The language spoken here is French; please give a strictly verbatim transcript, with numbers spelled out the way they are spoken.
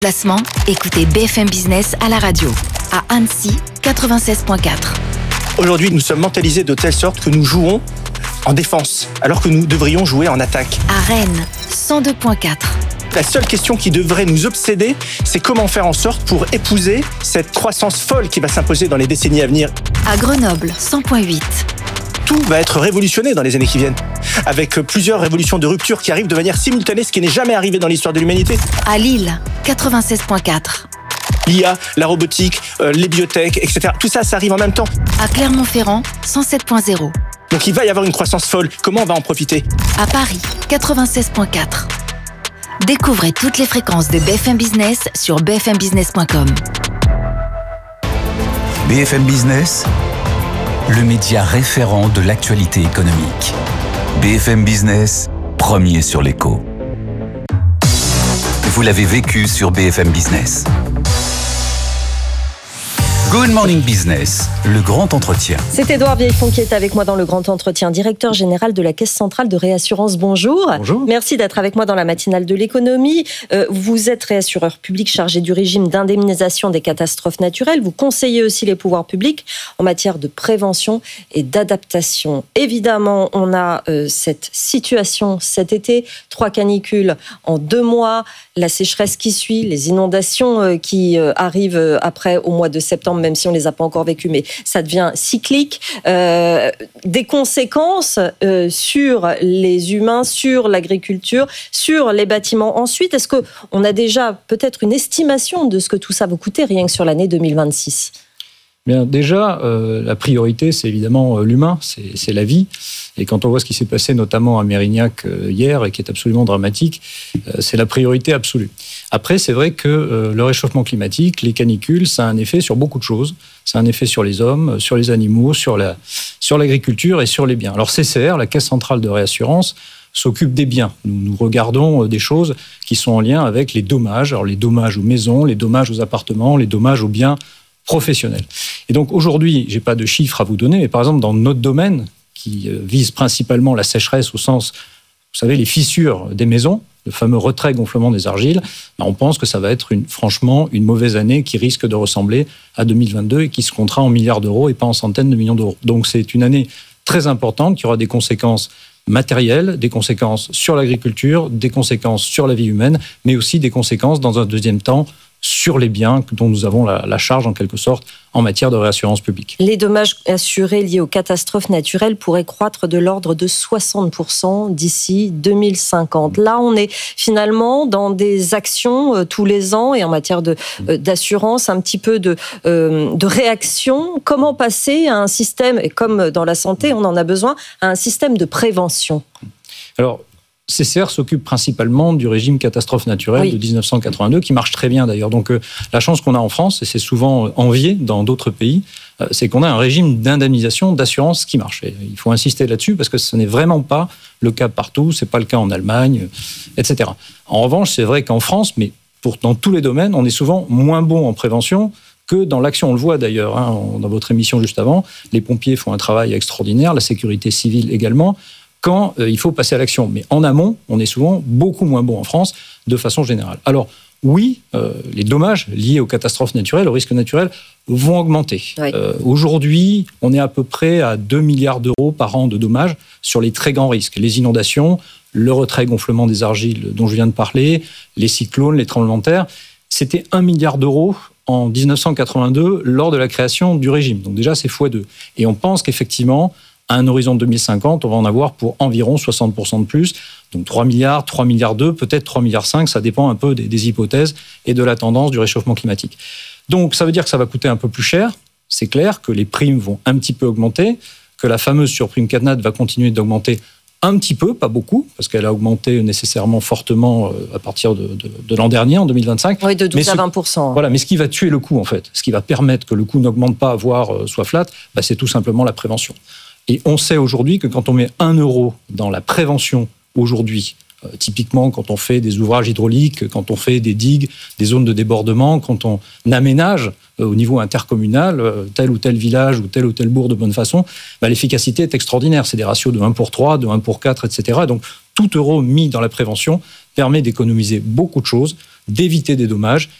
Placement, écoutez B F M Business à la radio. À Annecy, quatre-vingt-seize virgule quatre. Aujourd'hui, nous sommes mentalisés de telle sorte que nous jouons en défense, alors que nous devrions jouer en attaque. À Rennes, cent deux virgule quatre. La seule question qui devrait nous obséder, c'est comment faire en sorte pour épouser cette croissance folle qui va s'imposer dans les décennies à venir. À Grenoble, cent virgule huit. Tout va être révolutionné dans les années qui viennent, avec plusieurs révolutions de rupture qui arrivent de manière simultanée, ce qui n'est jamais arrivé dans l'histoire de l'humanité. À Lille, quatre-vingt-seize virgule quatre. L'I A, la robotique, euh, les biotech, et cetera. Tout ça, ça arrive en même temps. À Clermont-Ferrand, cent sept virgule zéro. Donc il va y avoir une croissance folle. Comment on va en profiter ? À Paris, quatre-vingt-seize virgule quatre. Découvrez toutes les fréquences de B F M Business sur b f m business point com. B F M Business, le média référent de l'actualité économique. B F M Business, premier sur l'écho. Vous l'avez vécu sur B F M Business. Good Morning Business, le grand entretien. C'est Édouard Vieillefond qui est avec moi dans le grand entretien, directeur général de la Caisse centrale de réassurance. Bonjour. Bonjour. Merci d'être avec moi dans la matinale de l'économie. Euh, vous êtes réassureur public chargé du régime d'indemnisation des catastrophes naturelles. Vous conseillez aussi les pouvoirs publics en matière de prévention et d'adaptation. Évidemment, on a euh, cette situation cet été, trois canicules en deux mois, la sécheresse qui suit, les inondations euh, qui euh, arrivent euh, après au mois de septembre, même si on ne les a pas encore vécues, mais ça devient cyclique. Euh, des conséquences euh, sur les humains, sur l'agriculture, sur les bâtiments. Ensuite, est-ce qu'on a déjà peut-être une estimation de ce que tout ça va coûter rien que sur l'année deux mille vingt-six ? Bien, déjà, euh, la priorité, c'est évidemment euh, l'humain, c'est, c'est la vie. Et quand on voit ce qui s'est passé notamment à Mérignac euh, hier, et qui est absolument dramatique, euh, c'est la priorité absolue. Après, c'est vrai que euh, le réchauffement climatique, les canicules, ça a un effet sur beaucoup de choses. Ça a un effet sur les hommes, sur les animaux, sur, la, sur l'agriculture et sur les biens. Alors C C R, la Caisse centrale de réassurance, s'occupe des biens. Nous, nous regardons des choses qui sont en lien avec les dommages. Alors les dommages aux maisons, les dommages aux appartements, les dommages aux biens professionnels. Et donc aujourd'hui, je n'ai pas de chiffres à vous donner, mais par exemple dans notre domaine, qui vise principalement la sécheresse au sens, vous savez, les fissures des maisons, le fameux retrait-gonflement des argiles, ben on pense que ça va être une, franchement une mauvaise année qui risque de ressembler à deux mille vingt-deux et qui se comptera en milliards d'euros et pas en centaines de millions d'euros. Donc c'est une année très importante qui aura des conséquences matérielles, des conséquences sur l'agriculture, des conséquences sur la vie humaine, mais aussi des conséquences dans un deuxième temps sur les biens dont nous avons la, la charge en quelque sorte en matière de réassurance publique. Les dommages assurés liés aux catastrophes naturelles pourraient croître de l'ordre de soixante pour cent d'ici deux mille cinquante. Là, on est finalement dans des actions euh, tous les ans et en matière de, euh, d'assurance, un petit peu de, euh, de réaction. Comment passer à un système, et comme dans la santé, on en a besoin, à un système de prévention ? Alors, C C R s'occupe principalement du régime catastrophe naturelle oui. de dix-neuf cent quatre-vingt-deux, qui marche très bien d'ailleurs. Donc euh, la chance qu'on a en France, et c'est souvent envié dans d'autres pays, euh, c'est qu'on a un régime d'indemnisation, d'assurance qui marche. Et il faut insister là-dessus parce que ce n'est vraiment pas le cas partout, c'est pas le cas en Allemagne, et cetera. En revanche, c'est vrai qu'en France, mais pour, dans tous les domaines, on est souvent moins bon en prévention que dans l'action. On le voit d'ailleurs hein, dans votre émission juste avant, les pompiers font un travail extraordinaire, la sécurité civile également, quand euh, il faut passer à l'action. Mais en amont, on est souvent beaucoup moins bon en France, de façon générale. Alors, oui, euh, les dommages liés aux catastrophes naturelles, aux risques naturels, vont augmenter. Oui. Euh, aujourd'hui, on est à peu près à deux milliards d'euros par an de dommages sur les très grands risques. Les inondations, le retrait-gonflement des argiles dont je viens de parler, les cyclones, les tremblements de terre. C'était un milliard d'euros en dix-neuf cent quatre-vingt-deux, lors de la création du régime. Donc déjà, c'est fois deux. Et on pense qu'effectivement, à un horizon de deux mille cinquante, on va en avoir pour environ soixante pour cent de plus. Donc trois milliards, trois milliards deux, peut-être trois milliards cinq, ça dépend un peu des, des hypothèses et de la tendance du réchauffement climatique. Donc ça veut dire que ça va coûter un peu plus cher. C'est clair que les primes vont un petit peu augmenter, que la fameuse surprime CatNat va continuer d'augmenter un petit peu, pas beaucoup, parce qu'elle a augmenté nécessairement fortement à partir de, de, de l'an dernier, en deux mille vingt-cinq. Oui, de douze à vingt pour cent. Voilà, mais ce qui va tuer le coût, en fait, ce qui va permettre que le coût n'augmente pas, voire soit flat, bah, c'est tout simplement la prévention. Et on sait aujourd'hui que quand on met un euro dans la prévention aujourd'hui, euh, typiquement quand on fait des ouvrages hydrauliques, quand on fait des digues, des zones de débordement, quand on aménage euh, au niveau intercommunal euh, tel ou tel village ou tel ou tel bourg de bonne façon, bah, l'efficacité est extraordinaire. C'est des ratios de un pour trois, de un pour quatre, et cetera. Donc tout euro mis dans la prévention permet d'économiser beaucoup de choses, d'éviter des dommages